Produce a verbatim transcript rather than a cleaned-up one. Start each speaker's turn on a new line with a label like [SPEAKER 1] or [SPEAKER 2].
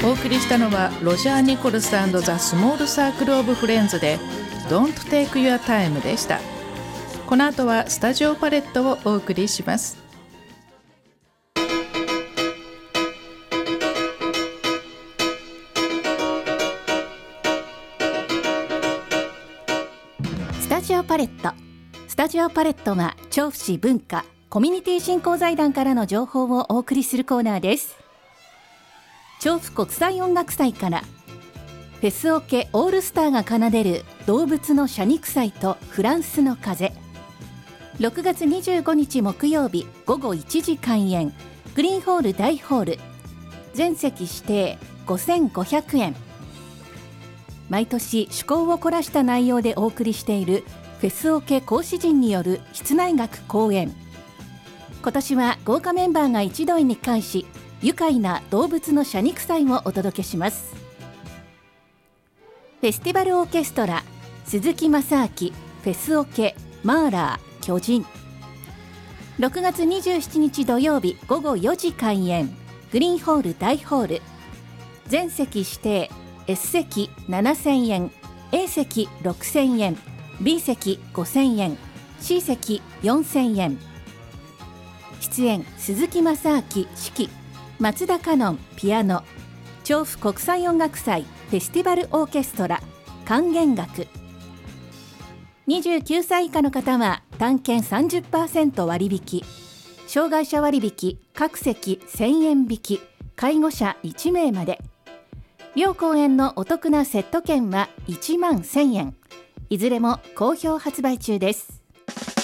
[SPEAKER 1] お送りしたのはロジャー・ニコルス&ザ・スモール・サークル・オブ・フレンズで Don't Take Your Time でした。この後はスタジオパレットをお送りします。
[SPEAKER 2] スタジオパレット。スタジオパレットは調布市文化コミュニティ振興財団からの情報をお送りするコーナーです。調布国際音楽祭からフェスオケオールスターが奏でる動物の謝肉祭とフランスの風。ろくがつにじゅうごにち木曜日ごごいちじ開演、グリーンホール大ホール、全席指定ごせんごひゃくえん。毎年趣向を凝らした内容でお送りしているフェスオケ講師陣による室内楽講演。今年は豪華メンバーが一堂に会し、愉快な動物の謝肉祭をお届けします。フェスティバルオーケストラ鈴木雅明フェスオケマーラー巨人。ろくがつにじゅうしちにち土曜日ごごよじ開演、グリーンホール大ホール、全席指定 S 席ななせんえん、 A 席ろくせんえん、 B 席ごせんえん、 C 席よんせんえん。出演鈴木雅明指揮、松田香音ピアノ、調布国際音楽祭フェスティバルオーケストラ管弦楽。にじゅうきゅうさい以下の方は単券 さんじゅっパーセント 割引、障害者割引各席せんえん引き、介護者いちめいまで。両公演のお得なセット券はいちまんせんえん、いずれも好評発売中です。